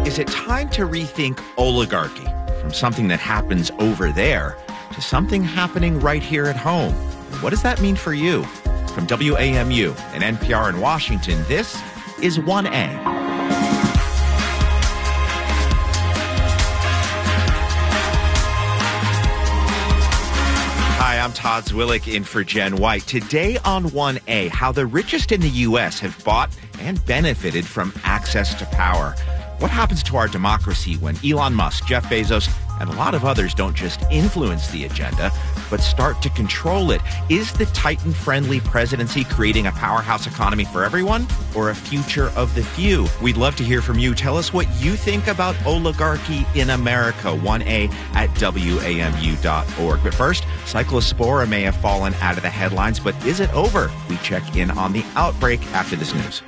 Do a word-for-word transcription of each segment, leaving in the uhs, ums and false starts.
Is it time to rethink oligarchy from something that happens over there to something happening right here at home? What does that mean for you? From W A M U and N P R in Washington, this is one A. Hi, I'm Todd Zwillich in for Jen White. Today on one A, how the richest in the U S have bought and benefited from access to power. What happens to our democracy when Elon Musk, Jeff Bezos, and a lot of others don't just influence the agenda, but start to control it? Is the Titan-friendly presidency creating a powerhouse economy for everyone, or a future of the few? We'd love to hear from you. Tell us what you think about oligarchy in America. one A at W A M U dot org. But first, Cyclospora may have fallen out of the headlines, but is it over? We check in on the outbreak after this news.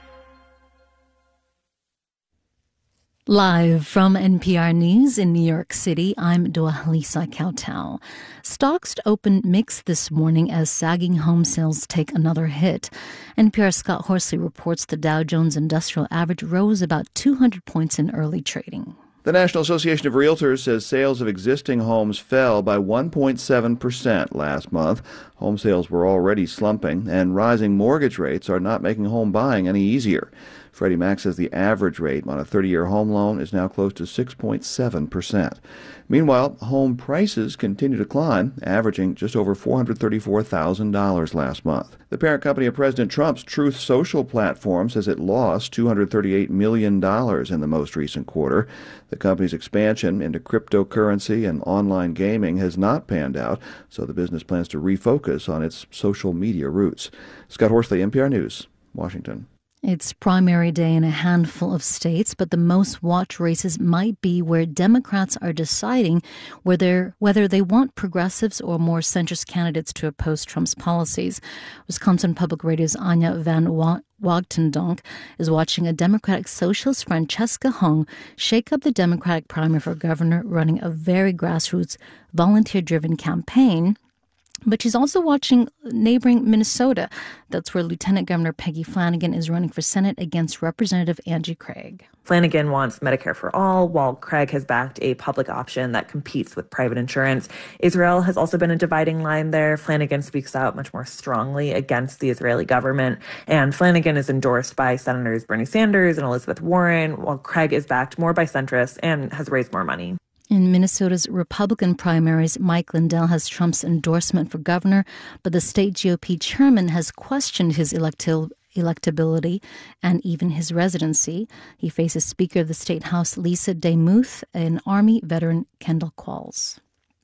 Live from N P R News in New York City, I'm Dua-Lisa Kautal. Stocks opened mixed this morning as sagging home sales take another hit. N P R's Scott Horsley reports the Dow Jones Industrial Average rose about two hundred points in early trading. The National Association of Realtors says sales of existing homes fell by one point seven percent last month. Home sales were already slumping, and rising mortgage rates are not making home buying any easier. Freddie Mac says the average rate on a thirty-year home loan is now close to six point seven percent. Meanwhile, home prices continue to climb, averaging just over four hundred thirty-four thousand dollars last month. The parent company of President Trump's Truth Social platform says it lost two hundred thirty-eight million dollars in the most recent quarter. The company's expansion into cryptocurrency and online gaming has not panned out, so the business plans to refocus on its social media roots. Scott Horsley, N P R News, Washington. It's primary day in a handful of states, but the most watched races might be where Democrats are deciding whether whether they want progressives or more centrist candidates to oppose Trump's policies. Wisconsin Public Radio's Anya Van Wagtendonk is watching a Democratic socialist, Francesca Hung, shake up the Democratic primary for governor, running a very grassroots, volunteer-driven campaign. But she's also watching neighboring Minnesota. That's where Lieutenant Governor Peggy Flanagan is running for Senate against Representative Angie Craig. Flanagan wants Medicare for all, while Craig has backed a public option that competes with private insurance. Israel has also been a dividing line there. Flanagan speaks out much more strongly against the Israeli government. And Flanagan is endorsed by Senators Bernie Sanders and Elizabeth Warren, while Craig is backed more by centrists and has raised more money. In Minnesota's Republican primaries, Mike Lindell has Trump's endorsement for governor, but the state G O P chairman has questioned his electil- electability and even his residency. He faces Speaker of the State House Lisa DeMuth and Army veteran Kendall Qualls.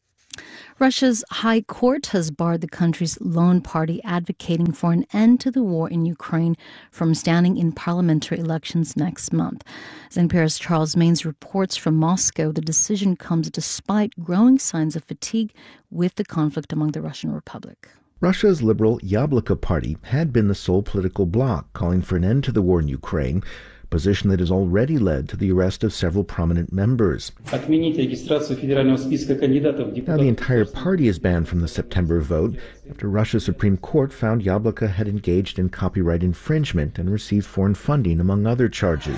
Russia's High Court has barred the country's lone party advocating for an end to the war in Ukraine from standing in parliamentary elections next month. As N P R's Charles Maines reports from Moscow, the decision comes despite growing signs of fatigue with the conflict among the Russian Republic. Russia's liberal Yabloko party had been the sole political bloc calling for an end to the war in Ukraine, a position that has already led to the arrest of several prominent members. Now the entire party is banned from the September vote after Russia's Supreme Court found Yabloko had engaged in copyright infringement and received foreign funding, among other charges.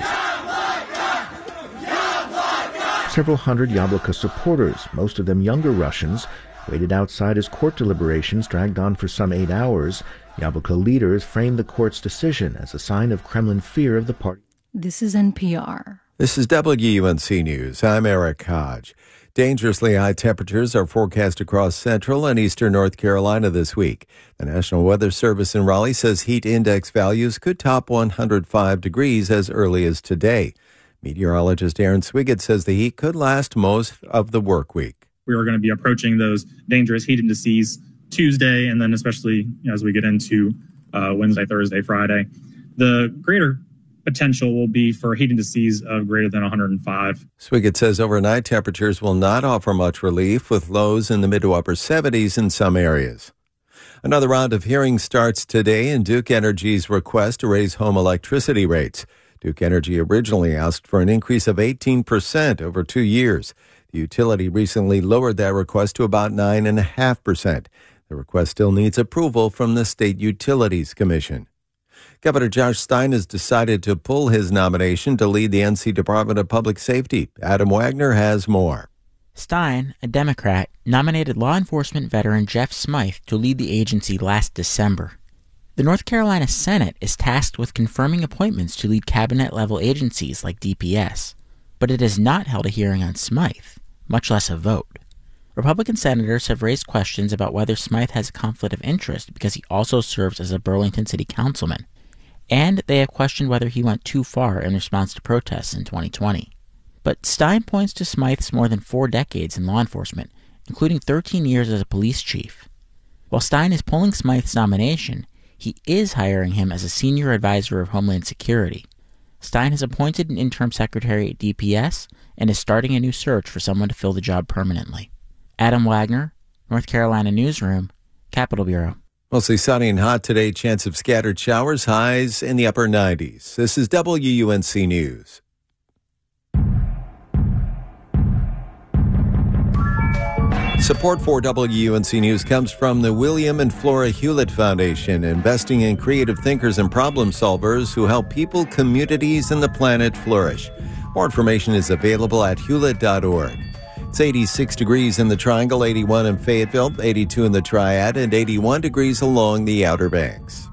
Several hundred Yabloko supporters, most of them younger Russians, waited outside as court deliberations dragged on for some eight hours. Yabloko leaders framed the court's decision as a sign of Kremlin fear of the party. This is N P R. This is W N C News. I'm Eric Hodge. Dangerously high temperatures are forecast across central and eastern North Carolina this week. The National Weather Service in Raleigh says heat index values could top one hundred five degrees as early as today. Meteorologist Aaron Swigert says the heat could last most of the work week. We are going to be approaching those dangerous heat indices Tuesday, and then especially as we get into uh, Wednesday, Thursday, Friday. The greater potential will be for heat indices of greater than one hundred five. Swigert says overnight temperatures will not offer much relief, with lows in the mid to upper seventies in some areas. Another round of hearings starts today in Duke Energy's request to raise home electricity rates. Duke Energy originally asked for an increase of eighteen percent over two years. The utility recently lowered that request to about nine point five percent. The request still needs approval from the State Utilities Commission. Governor Josh Stein has decided to pull his nomination to lead the N C Department of Public Safety. Adam Wagner has more. Stein, a Democrat, nominated law enforcement veteran Jeff Smythe to lead the agency last December. The North Carolina Senate is tasked with confirming appointments to lead cabinet-level agencies like D P S, but it has not held a hearing on Smythe, much less a vote. Republican senators have raised questions about whether Smythe has a conflict of interest because he also serves as a Burlington city councilman, and they have questioned whether he went too far in response to protests in twenty twenty. But Stein points to Smythe's more than four decades in law enforcement, including thirteen years as a police chief. While Stein is pulling Smythe's nomination, he is hiring him as a senior advisor of Homeland Security. Stein has appointed an interim secretary at D P S and is starting a new search for someone to fill the job permanently. Adam Wagner, North Carolina Newsroom, Capitol Bureau. Mostly sunny and hot today, chance of scattered showers, highs in the upper nineties. This is W U N C News. Support for W U N C News comes from the William and Flora Hewlett Foundation, investing in creative thinkers and problem solvers who help people, communities, and the planet flourish. More information is available at hewlett dot org. It's eighty-six degrees in the Triangle, eighty-one in Fayetteville, eighty-two in the Triad, and eighty-one degrees along the Outer Banks.